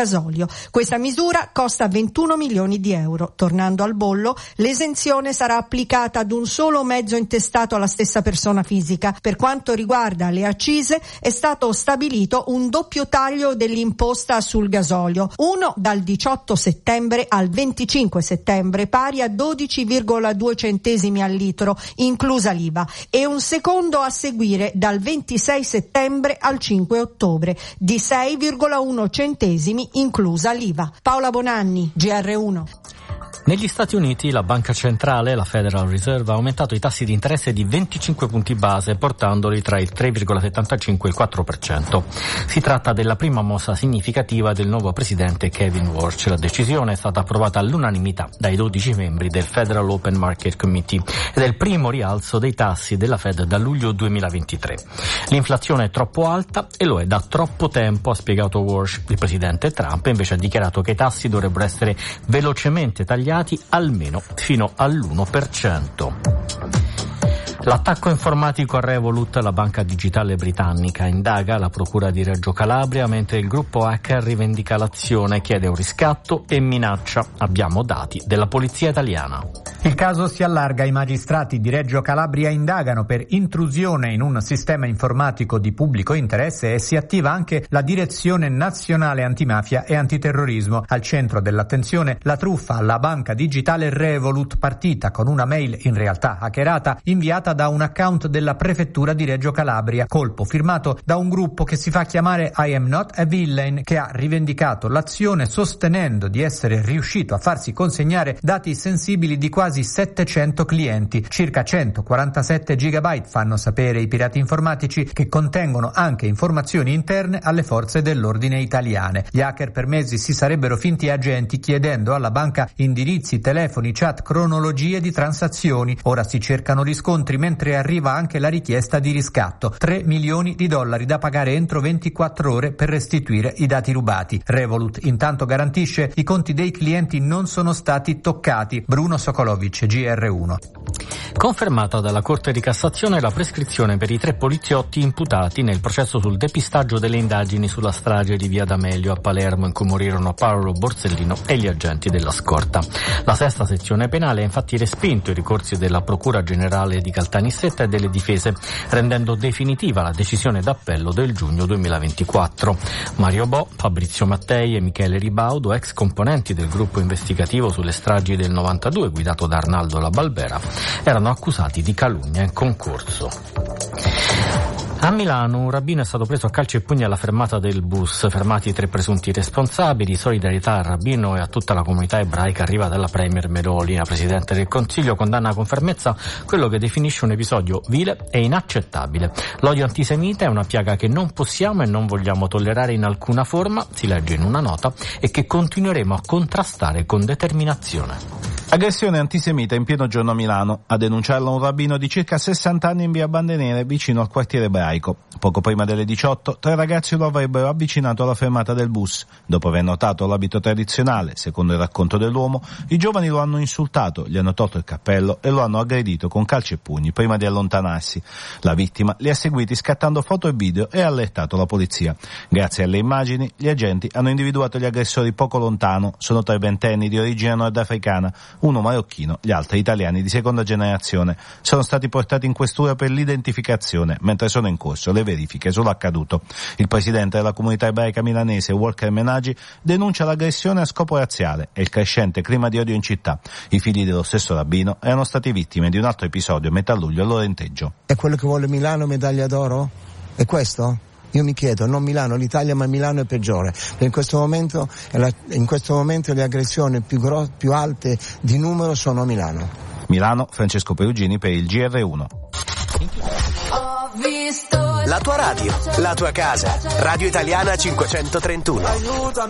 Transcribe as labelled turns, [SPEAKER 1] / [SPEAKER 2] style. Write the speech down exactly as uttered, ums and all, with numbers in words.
[SPEAKER 1] gasolio. Questa misura costa ventuno milioni di euro. Tornando al bollo, l'esenzione sarà applicata ad un solo mezzo intestato alla stessa persona fisica. Per quanto riguarda le accise, è stato stabilito un doppio taglio dell'imposta sul gasolio, uno dal diciotto settembre al venticinque settembre, pari a dodici virgola due centesimi al litro, inclusa l'I V A, e un secondo a seguire dal ventisei settembre al cinque ottobre, di sei virgola uno centesimi, inclusa l'I V A. Paola Bonanni, G R uno.
[SPEAKER 2] Negli Stati Uniti la banca centrale, la Federal Reserve, ha aumentato i tassi di interesse di venticinque punti base, portandoli tra il tre virgola settantacinque e il quattro per cento. Si tratta della prima mossa significativa del nuovo presidente Kevin Warsh. La decisione è stata approvata all'unanimità dai dodici membri del Federal Open Market Committee ed è il primo rialzo dei tassi della Fed da luglio duemilaventitré. L'inflazione è troppo alta e lo è da troppo tempo, ha spiegato Warsh. Il presidente Trump invece ha dichiarato che i tassi dovrebbero essere velocemente tagliati almeno fino all'uno per cento. L'attacco informatico a Revolut, la banca digitale britannica, indaga la procura di Reggio Calabria, mentre il gruppo hacker rivendica l'azione, chiede un riscatto e minaccia. Abbiamo dati della polizia italiana.
[SPEAKER 3] Il caso si allarga. I magistrati di Reggio Calabria indagano per intrusione in un sistema informatico di pubblico interesse e si attiva anche la Direzione Nazionale Antimafia e Antiterrorismo. Al centro dell'attenzione la truffa alla banca digitale Revolut, partita con una mail in realtà hackerata inviata da un account della prefettura di Reggio Calabria, colpo firmato da un gruppo che si fa chiamare I am not a villain, che ha rivendicato l'azione sostenendo di essere riuscito a farsi consegnare dati sensibili di quasi settecento clienti, circa centoquarantasette gigabyte, fanno sapere i pirati informatici, che contengono anche informazioni interne alle forze dell'ordine italiane. Gli hacker per mesi si sarebbero finti agenti, chiedendo alla banca indirizzi, telefoni, chat, cronologie di transazioni. Ora si cercano riscontri, mentre arriva anche la richiesta di riscatto, tre milioni di dollari da pagare entro ventiquattro ore per restituire i dati rubati. Revolut intanto garantisce i conti dei clienti non sono stati toccati. Bruno Sokolovic, G R uno.
[SPEAKER 2] Confermata dalla Corte di Cassazione la prescrizione per i tre poliziotti imputati nel processo sul depistaggio delle indagini sulla strage di Via D'Amelio a Palermo, in cui morirono Paolo Borsellino e gli agenti della scorta. La sesta sezione penale ha infatti respinto i ricorsi della Procura Generale di Caltanissetta e delle difese, rendendo definitiva la decisione d'appello del giugno duemilaventiquattro. Mario Bo, Fabrizio Mattei e Michele Ribaudo, ex componenti del gruppo investigativo sulle stragi del novantadue guidato da Arnaldo La Balbera, erano accusati di calunnia e concorso. A Milano un rabbino è stato preso a calci e pugni alla fermata del bus. Fermati i tre presunti responsabili. Solidarietà al rabbino e a tutta la comunità ebraica arriva dalla premier Meloni. La Presidente del Consiglio condanna con fermezza quello che definisce un episodio vile e inaccettabile. L'odio antisemita è una piaga che non possiamo e non vogliamo tollerare in alcuna forma, si legge in una nota, e che continueremo a contrastare con determinazione.
[SPEAKER 4] Aggressione antisemita in pieno giorno a Milano. A denunciarlo un rabbino di circa sessanta anni in via Bandenere, vicino al quartiere ebraico. Poco prima delle diciotto, tre ragazzi lo avrebbero avvicinato alla fermata del bus. Dopo aver notato l'abito tradizionale, secondo il racconto dell'uomo, i giovani lo hanno insultato, gli hanno tolto il cappello e lo hanno aggredito con calci e pugni prima di allontanarsi. La vittima li ha seguiti scattando foto e video e ha allertato la polizia. Grazie alle immagini, gli agenti hanno individuato gli aggressori poco lontano. Sono tre ventenni di origine nordafricana, uno marocchino, gli altri italiani di seconda generazione. Sono stati portati in questura per l'identificazione, mentre sono in corso le verifiche sull'accaduto. Il presidente della comunità ebraica milanese, Walker Menagi, denuncia l'aggressione a scopo razziale e il crescente clima di odio in città. I figli dello stesso rabbino erano stati vittime di un altro episodio a metà luglio a Lorenteggio.
[SPEAKER 5] È quello che vuole Milano, medaglia d'oro? È questo? Io mi chiedo, non Milano, l'Italia, ma Milano è peggiore. In questo momento, in questo momento le aggressioni più, gro- più alte di numero sono a Milano.
[SPEAKER 4] Milano, Francesco Perugini per il G R uno.
[SPEAKER 6] La tua radio, la tua casa. Radio Italiana cinquecentotrentuno.